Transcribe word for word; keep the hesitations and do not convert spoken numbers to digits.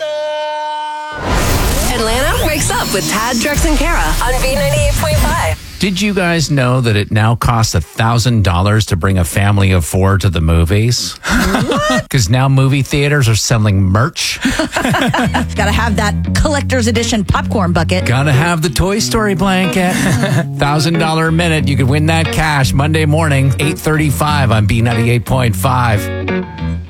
Atlanta wakes up with Tad, Drex, and Kara on B ninety-eight point five. Did you guys know that it now costs one thousand dollars to bring a family of four to the movies? What? Because now movie theaters are selling merch. Gotta have that collector's edition popcorn bucket. Gotta have the Toy Story blanket. one thousand dollars a minute. You could win that cash Monday morning, eight thirty-five on B ninety-eight point five.